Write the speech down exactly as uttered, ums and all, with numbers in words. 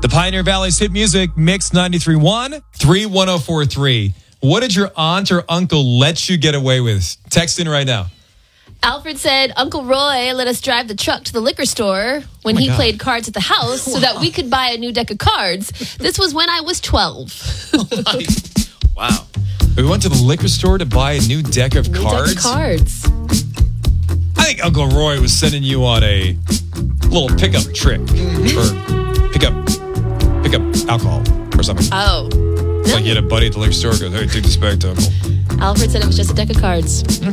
The Pioneer Valley's hit music, Mix ninety-three point one, three one oh four three. What did your aunt or uncle let you get away with? Text in right now. Alfred said, Uncle Roy let us drive the truck to the liquor store when Oh my he God. played cards at the house so that we could buy a new deck of cards. This was when I was twelve. Wow. We went to the liquor store to buy a new deck of New cards. deck of cards. I think Uncle Roy was sending you on a little pickup trip or pickup pickup alcohol or something. Oh. Like you had a buddy at the liquor store goes, hey, take this back to Uncle. Alfred said it was just a deck of cards.